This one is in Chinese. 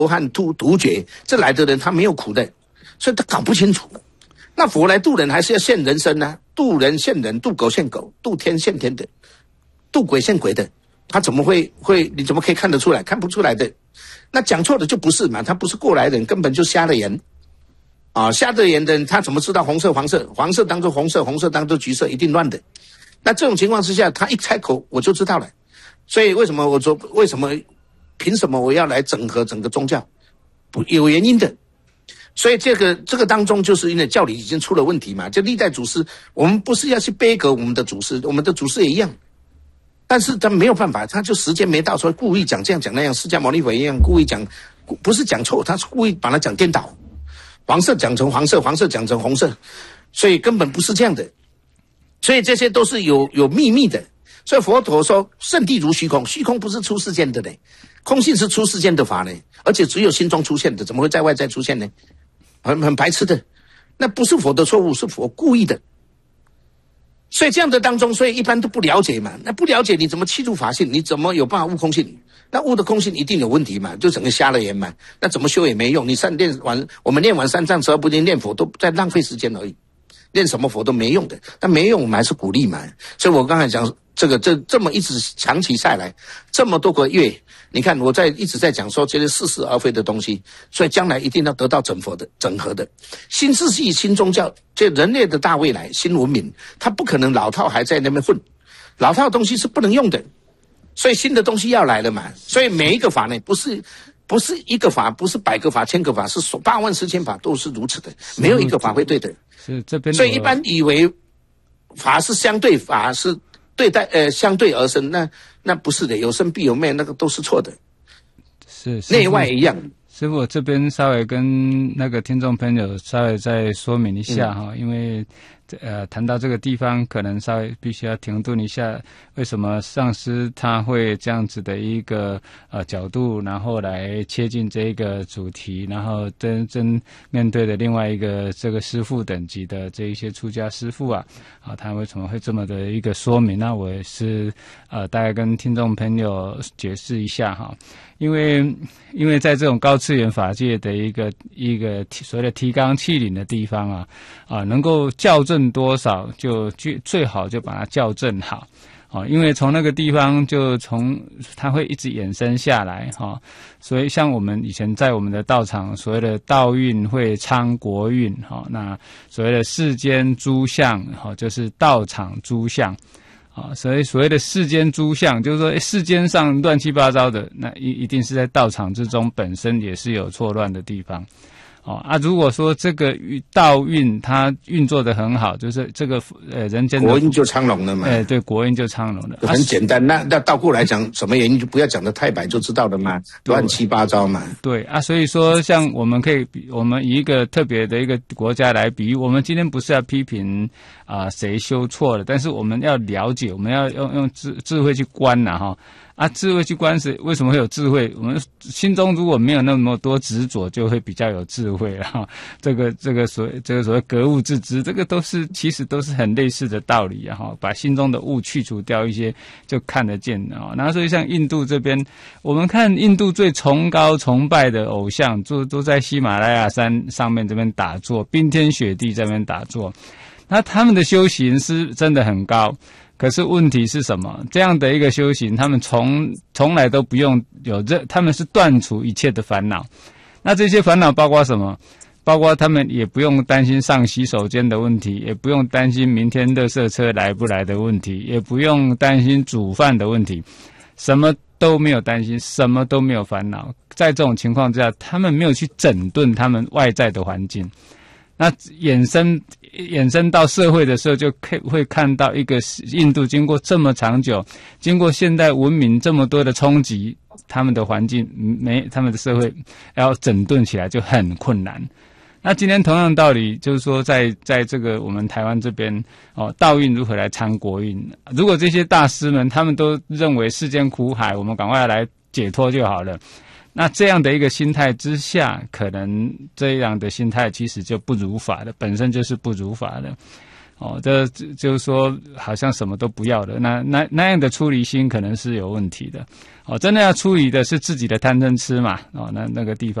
和独觉，这来的人他没有苦的，所以他搞不清楚。那佛来度人还是要现人身啊，度人现人，度狗现狗，度天现天的，度鬼现鬼的，他怎么会你怎么可以看得出来？看不出来的。那讲错的就不是嘛，他不是过来人，根本就瞎了眼啊！瞎了眼的人他怎么知道红色黄色，黄色当作红色，红色当作橘色，一定乱的。那这种情况之下，他一开口我就知道了。所以为什么我说凭什么我要来整合整个宗教？有原因的。所以这个当中，就是因为教理已经出了问题嘛。就历代祖师，我们不是要去背革我们的祖师，我们的祖师也一样，但是他没有办法，他就时间没到，所以故意讲这样讲那样。释迦牟尼佛一样故意讲，不是讲错，他是故意把它讲颠倒，黄色讲成黄色，黄色讲成红色，所以根本不是这样的。所以这些都是有秘密的。所以佛陀说圣地如虚空，虚空不是出世间的呢，空性是出世间的法呢，而且只有心中出现的，怎么会在外在出现呢？很白痴的。那不是佛的错误，是佛故意的。所以这样的当中，所以一般都不了解嘛。那不了解你怎么契入法性？你怎么有办法悟空性？那悟的空性一定有问题嘛，就整个瞎了眼嘛。那怎么修也没用，你我们念完三藏12部经念佛都在浪费时间而已，念什么佛都没用的。但没用我们还是鼓励嘛。所以我刚才讲这么一直长期下来这么多个月，你看我一直在讲说这些似是而非的东西，所以将来一定要得到整合的新世纪新宗教，这人类的大未来新文明，它不可能老套还在那边混，老套的东西是不能用的，所以新的东西要来了嘛。所以每一个法呢，不是一个法，不是100个法1000个法，是8万4千法都是如此的，没有一个法会对的。 是这边， 所以一般以为法是相对，法是对待相对而生，那不是的，有生必有灭，那个都是错的。 是内外一样。 师父这边稍微跟那个听众朋友稍微再说明一下哈，因为谈到这个地方，可能稍微必须要停顿一下，为什么上师他会这样子的一个角度，然后来切进这个主题，然后真面对的另外一个这个师父等级的这一些出家师父啊，他为什么会这么的一个说明？那我也是大概跟听众朋友解释一下哈。因为在这种高次元法界的一个所谓的提纲挈领的地方能够校正多少就最好就把它校正好因为从那个地方它会一直衍生下来所以像我们以前在我们的道场所谓的道运会昌国运那所谓的世间诸相就是道场诸相。所以所谓的世间诸相，就是说世间上乱七八糟的，那一定是在道场之中本身也是有错乱的地方。如果说这个道运它运作得很好，就是这个人间的国运就昌隆了嘛。 对，国运就昌隆了。 很简单，那倒过来讲，什么原因就不要讲得太白就知道了嘛，乱七八糟嘛。对所以说像我们以一个特别的一个国家来比喻，我们今天不是要批评谁修错了，但是我们要了解，我们要用智慧去观智慧去观是为什么会有智慧？我们心中如果没有那么多执着，就会比较有智慧这个所谓格物致知，这个其实都是很类似的道理把心中的物去除掉一些，就看得见然后所以像印度这边，我们看印度最崇拜的偶像，都在喜马拉雅山上面这边打坐，冰天雪地这边打坐，那他们的修行是真的很高。可是问题是什么？这样的一个修行，他们从来都不用他们是断除一切的烦恼。那这些烦恼包括什么？包括他们也不用担心上洗手间的问题，也不用担心明天垃圾车来不来的问题，也不用担心煮饭的问题，什么都没有担心，什么都没有烦恼。在这种情况之下，他们没有去整顿他们外在的环境。那衍生到社会的时候，就会看到一个印度经过这么长久，经过现代文明这么多的冲击，他们的环境他们的社会要整顿起来就很困难。那今天同样道理，就是说在这个我们台湾这边道运如何来昌国运？如果这些大师们他们都认为世间苦海，我们赶快来解脱就好了。那这样的一个心态之下，可能这样的心态其实就不如法的，本身就是不如法的哦，这就是说好像什么都不要的，那样的出离心可能是有问题的。哦，真的要处理的是自己的贪嗔痴嘛，哦，那个地方。